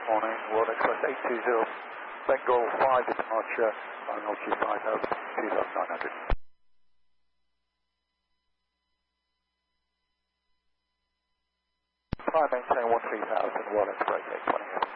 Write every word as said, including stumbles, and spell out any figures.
Morning, World Express eight two zero, Bengal five departure, on altitude five thousand, two thousand nine hundred. Climb maintain one three thousand, World Express eight twenty.